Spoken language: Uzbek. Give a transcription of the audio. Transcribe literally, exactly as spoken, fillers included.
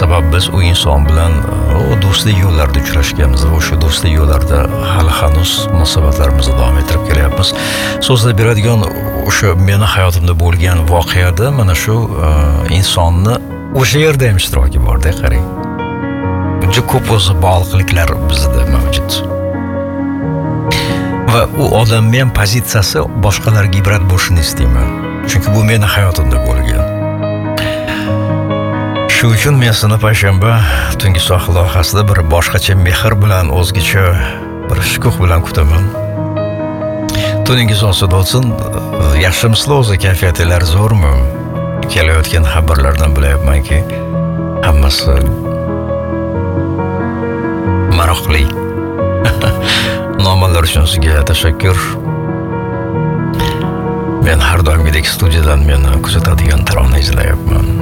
Sabab biz u inson bilan o do'stlik yo'llarida uchrashganmiz va o'sha do'stlik yo'llarida hali hanuz munosabatlarimizni davom ettirib kelyapmiz. So'zlab beradigan o'sha meni hayotimda bo'lgan voqeada mana shu insonni o'sha yerda ham ishtiroki borda, qarang. Juda ko'p o'zi bog'liqliklar bizda mavjud. Va u odamning ham pozitsiyasi boshqalarga ibrat bo'lishini istayman. Chunki bu meni hayotimda bo'lgan. Shu uchun men sizni payshanba tungi sohil loyihasida bir boshqacha mehr bilan, o'zgacha bir shukuh bilan kutaman. Tuningiz oson bo'lsin. Yaxshimisizlar, o'zi kayfiyatingiz zo'rmi? Kelayotgan xabarlardan bilyapmanki, hammasi maroqli. Nomalar uchun sizga tashakkur. Men har doimgidek studiyadan meni kuzatadigan tarona izlayapman.